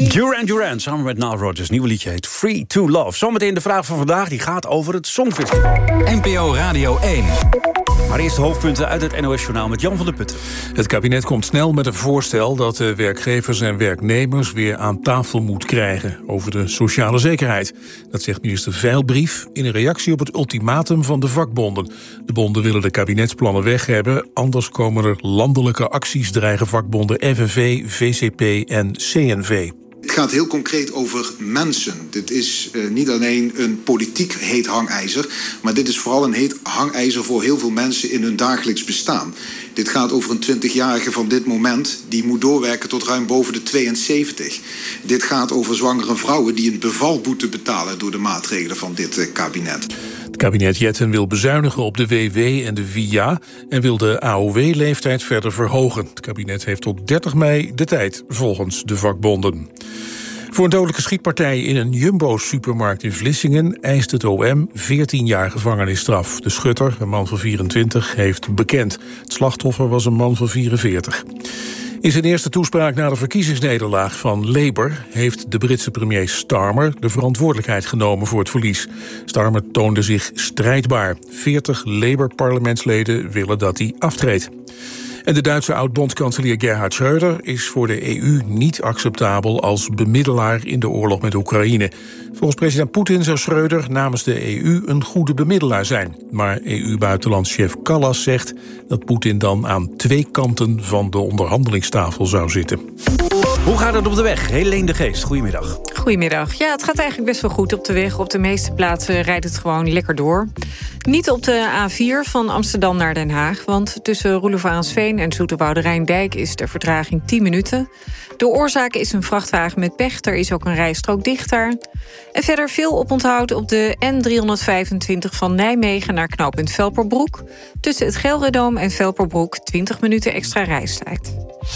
Duran Duran, samen met Nile Rodgers. Nieuwe liedje heet Free to Love. Zometeen de vraag van vandaag, die gaat over het Songfestival. NPO Radio 1. Maar eerst de hoofdpunten uit het NOS-journaal met Jan van der Putten. Het kabinet komt snel met een voorstel dat de werkgevers en werknemers weer aan tafel moet krijgen over de sociale zekerheid. Dat zegt minister Veilbrief in een reactie op het ultimatum van de vakbonden. De bonden willen de kabinetsplannen weg hebben, anders komen er landelijke acties, dreigen vakbonden FNV, VCP en CNV. Het gaat heel concreet over mensen. Dit is niet alleen een politiek heet hangijzer, maar dit is vooral een heet hangijzer voor heel veel mensen in hun dagelijks bestaan. Dit gaat over een 20-jarige van dit moment die moet doorwerken tot ruim boven de 72. Dit gaat over zwangere vrouwen die een bevalboete betalen door de maatregelen van dit kabinet. Het kabinet Jetten wil bezuinigen op de WW en de VIA en wil de AOW-leeftijd verder verhogen. Het kabinet heeft tot 30 mei de tijd, volgens de vakbonden. Voor een dodelijke schietpartij in een Jumbo-supermarkt in Vlissingen eist het OM 14 jaar gevangenisstraf. De schutter, een man van 24, heeft bekend. Het slachtoffer was een man van 44. In zijn eerste toespraak na de verkiezingsnederlaag van Labour heeft de Britse premier Starmer de verantwoordelijkheid genomen voor het verlies. Starmer toonde zich strijdbaar. 40 Labour-parlementsleden willen dat hij aftreedt. En de Duitse oud-bondskanselier Gerhard Schröder is voor de EU niet acceptabel als bemiddelaar in de oorlog met Oekraïne. Volgens president Poetin zou Schröder namens de EU een goede bemiddelaar zijn. Maar EU-buitenlandschef Kallas zegt dat Poetin dan aan twee kanten van de onderhandelingstafel zou zitten. Hoe gaat het op de weg? Helene de Geest, goedemiddag. Goedemiddag. Ja, het gaat eigenlijk best wel goed op de weg. Op de meeste plaatsen rijdt het gewoon lekker door. Niet op de A4 van Amsterdam naar Den Haag, want tussen Roelofarensveen en Zoeterwoude Rijndijk is de vertraging 10 minuten. De oorzaak is een vrachtwagen met pech. Er is ook een rijstrook dicht daar. En verder veel oponthoud op de N325 van Nijmegen naar knooppunt Velperbroek. Tussen het Gelredoom en Velperbroek 20 minuten extra reistijd.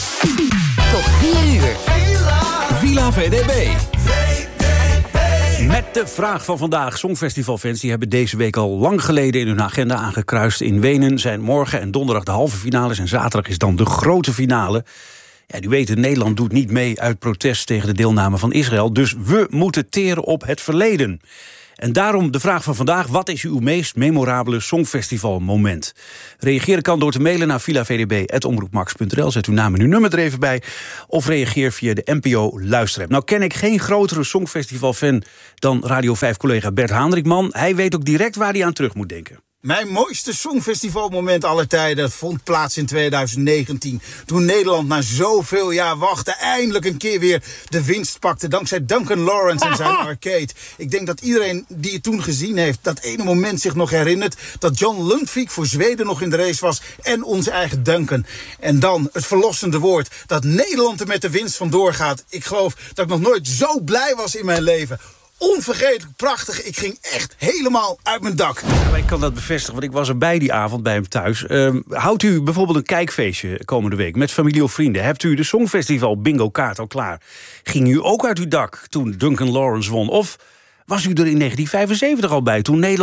Tot 4 uur. Villa VDB. Met de vraag van vandaag. Songfestivalfans die hebben deze week al lang geleden in hun agenda aangekruist. In Wenen zijn morgen en donderdag de halve finales en zaterdag is dan de grote finale. Ja, u weet, Nederland doet niet mee uit protest tegen de deelname van Israël. Dus we moeten teren op het verleden. En daarom de vraag van vandaag: wat is uw meest memorabele songfestivalmoment? Reageren kan door te mailen naar villavdb@omroepmax.nl. Zet uw naam en uw nummer er even bij. Of reageer via de NPO Luisterapp. Nou ken ik geen grotere songfestivalfan dan Radio 5-collega Bert Haandrikman. Hij weet ook direct waar hij aan terug moet denken. Mijn mooiste songfestivalmoment aller tijden vond plaats in 2019. Toen Nederland na zoveel jaar wachten eindelijk een keer weer de winst pakte. Dankzij Duncan Lawrence en zijn Arcade. Ik denk dat iedereen die het toen gezien heeft dat ene moment zich nog herinnert. Dat John Lundvik voor Zweden nog in de race was. En onze eigen Duncan. En dan het verlossende woord dat Nederland er met de winst vandoor gaat. Ik geloof dat ik nog nooit zo blij was in mijn leven. Onvergetelijk prachtig. Ik ging echt helemaal uit mijn dak. Ja, ik kan dat bevestigen, want ik was erbij die avond bij hem thuis. Houdt u bijvoorbeeld een kijkfeestje komende week met familie of vrienden? Hebt u de Songfestival bingo kaart al klaar? Ging u ook uit uw dak toen Duncan Lawrence won? Of was u er in 1975 al bij toen Nederland